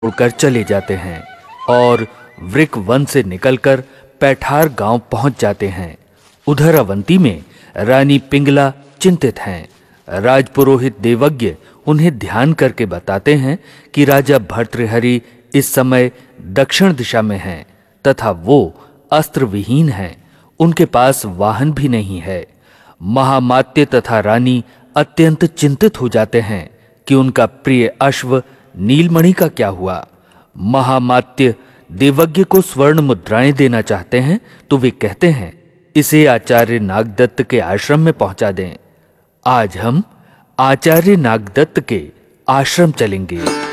उड़कर चले जाते हैं और वृक वन से निकलकर पैठार गांव पहुंच जाते हैं। उधर अवंती में रानी पिंगला चिंतित हैं। राजपुरोहित देवज्ञ उन्हें ध्यान करके बताते हैं कि राजा भर्तृहरि इस समय दक्षिण दिशा में हैं तथा वो अस्त्र विहीन हैं। उनके पास वाहन भी नहीं है। महामात्य तथा रानी अत्यंत चिंतित हो जाते हैं कि उनका प्रिय अश्व नीलमणि का क्या हुआ। महामात्य देवज्ञ को स्वर्ण मुद्राएं देना चाहते हैं तो वे कहते हैं, इसे आचार्य नागदत्त के आश्रम में पहुंचा दें। आज हम आचार्य नागदत्त के आश्रम चलेंगे।